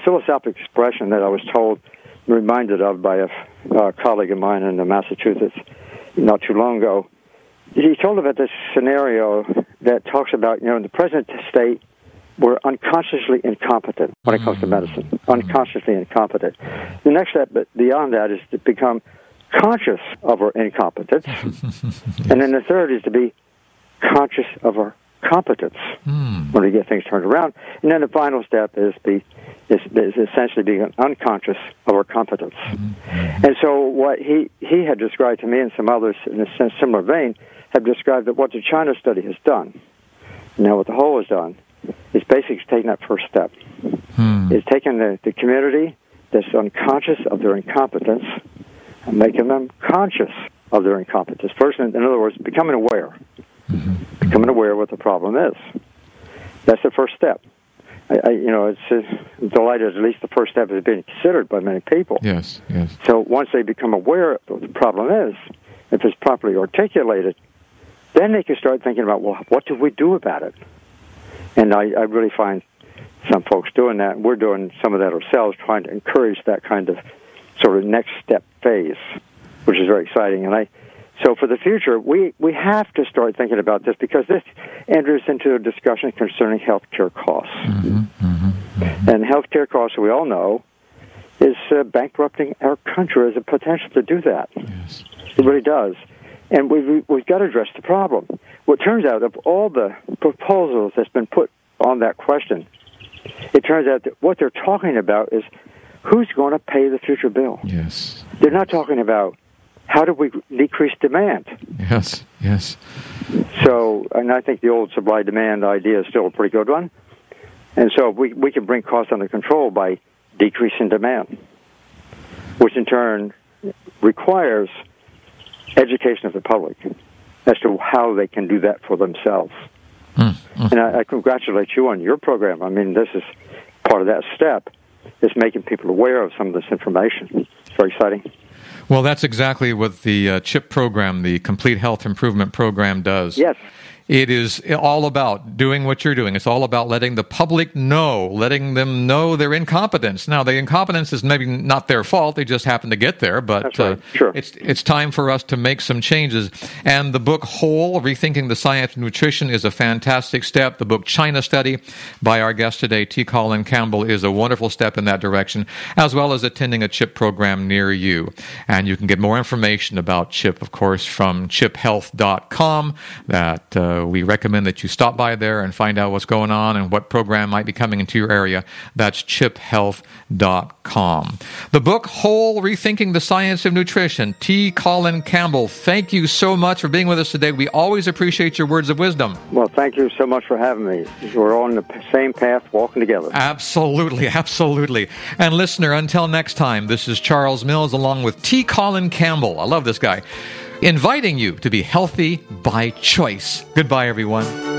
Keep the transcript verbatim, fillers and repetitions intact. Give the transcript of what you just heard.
philosophical expression that I was told, reminded of by a uh, colleague of mine in Massachusetts not too long ago. He told about this scenario that talks about, you know, in the present state, we're unconsciously incompetent when it comes to medicine. Unconsciously incompetent. The next step beyond that is to become conscious of our incompetence. Yes. And then the third is to be conscious of our competence mm. when we get things turned around. And then the final step is be is, is essentially being unconscious of our competence. Mm-hmm. And so what he, he had described to me and some others in a similar vein have described that what the China study has done, now what the whole has done, is basically taking that first step. Hmm. It's taking the, the community that's unconscious of their incompetence and making them conscious of their incompetence. First, in, in other words, becoming aware. Mm-hmm. Becoming aware of what the problem is. That's the first step. I, I, you know, it's uh, delighted at least the first step is being considered by many people. Yes, yes. So once they become aware of what the problem is, if it's properly articulated, then they can start thinking about, well, what do we do about it? And I, I really find some folks doing that. We're doing some of that ourselves, trying to encourage that kind of sort of next step phase, which is very exciting. And I, so for the future, we, we have to start thinking about this because this enters into a discussion concerning healthcare costs. Mm-hmm, mm-hmm, mm-hmm. And healthcare costs, we all know, is uh, bankrupting our country as a potential to do that. Yes. It really does. And we've, we've got to address the problem. Well, it turns out of all the proposals that's been put on that question, it turns out that what they're talking about is who's going to pay the future bill. Yes. They're not talking about how do we decrease demand. Yes, yes. So, and I think the old supply-demand idea is still a pretty good one. And so we, we can bring costs under control by decreasing demand, which in turn requires education of the public as to how they can do that for themselves. Mm, mm. And I, I congratulate you on your program. I mean, this is part of that step, is making people aware of some of this information. It's very exciting. Well, that's exactly what the uh, CHIP program, the Complete Health Improvement Program, does. Yes. It is all about doing what you're doing. It's all about letting the public know, letting them know their incompetence. Now, the incompetence is maybe not their fault. They just happen to get there. But That's right. uh, Sure. it's it's time for us to make some changes. And the book Whole, Rethinking the Science of Nutrition, is a fantastic step. The book China Study by our guest today, T. Colin Campbell, is a wonderful step in that direction, as well as attending a CHIP program near you. And you can get more information about CHIP, of course, from chip health dot com. That uh, we recommend that you stop by there and find out what's going on and what program might be coming into your area. That's chip health dot com. The book Whole, Rethinking the Science of Nutrition. T. Colin Campbell, thank you so much for being with us today. We always appreciate your words of wisdom. Well, thank you so much for having me. We're on the same path, walking together. Absolutely, absolutely. And listener, until next time, this is Charles Mills along with T. Colin Campbell. I love this guy. Inviting you to be healthy by choice. Goodbye, everyone.